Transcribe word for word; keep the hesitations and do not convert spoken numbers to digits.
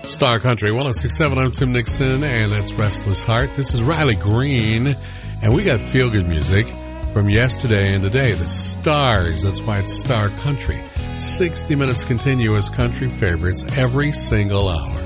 Star Country one oh six point seven. I'm Tim Nixon, and that's Restless Heart. This is Riley Green, and we got feel-good music from yesterday and today. The Stars, that's why it's Star Country. sixty minutes continuous country favorites every single hour.